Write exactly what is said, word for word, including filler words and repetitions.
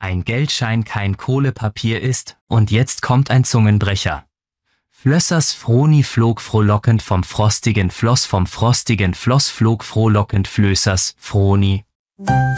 ein Geldschein kein Kohlepapier ist, und jetzt kommt ein Zungenbrecher. Flössers Froni flog frohlockend vom frostigen Floss, vom frostigen Floss flog frohlockend Flößers Froni.